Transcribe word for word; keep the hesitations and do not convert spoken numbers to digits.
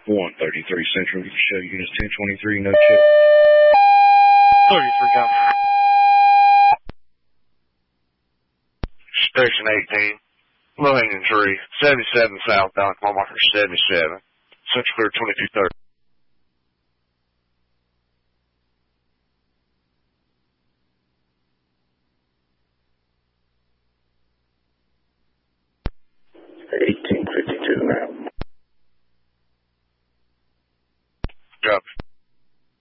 one thirty-three Central, show units ten twenty-three, no check. thirty-three, copy. Station eighteen, low hanging tree, seventy-seven southbound, call marker seventy-seven, Central clear twenty-two thirty. eighteen fifty-two now.